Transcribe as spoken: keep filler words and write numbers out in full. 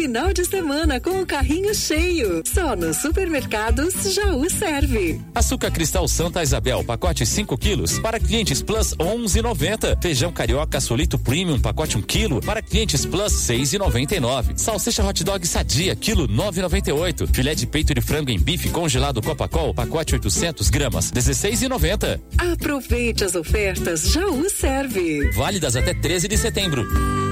final de semana com o carrinho cheio. Só nos supermercados Jaú serve. Açúcar Cristal Santa Isabel, pacote cinco quilos, para clientes Plus onze e noventa. Feijão Carioca Solito Premium, pacote um quilo, para clientes Plus seis e noventa e nove. Salsicha Hot Dog Sadia, quilo nove e noventa e oito. Filé de peito de frango em bife congelado Copacol, pacote oitocentos gramas, dezesseis e noventa. Aproveite as ofertas Jaú serve. Válidas até treze de setembro.